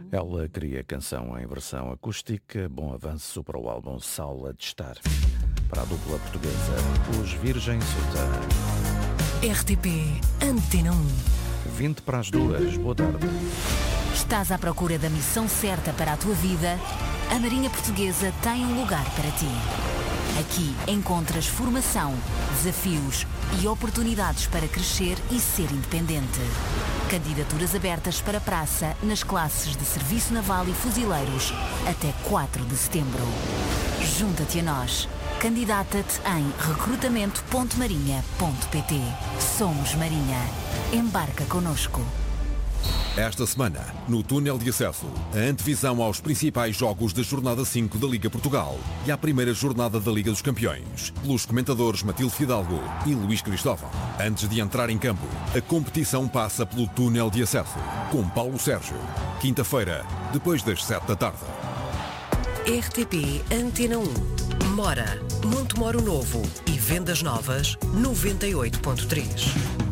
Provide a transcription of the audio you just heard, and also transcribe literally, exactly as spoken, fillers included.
Ela cria canção em versão acústica, bom avanço para o álbum Sala de Estar. Para a dupla portuguesa, Os Virgens Sultã. R T P Antena um. vinte para as duas, boa tarde. Estás à procura da missão certa para a tua vida? A Marinha Portuguesa tem um lugar para ti. Aqui encontras formação, desafios e oportunidades para crescer e ser independente. Candidaturas abertas para praça nas classes de Serviço Naval e Fuzileiros até quatro de setembro. Junta-te a nós. Candidata-te em recrutamento ponto marinha ponto pt. Somos Marinha. Embarca connosco. Esta semana, no túnel de acesso, a antevisão aos principais jogos da jornada cinco da Liga Portugal e à primeira jornada da Liga dos Campeões, pelos comentadores Matilde Fidalgo e Luís Cristóvão. Antes de entrar em campo, a competição passa pelo túnel de acesso, com Paulo Sérgio. Quinta-feira, depois das sete da tarde. R T P Antena um. Mora, Montemoro Novo e Vendas Novas, noventa e oito ponto três.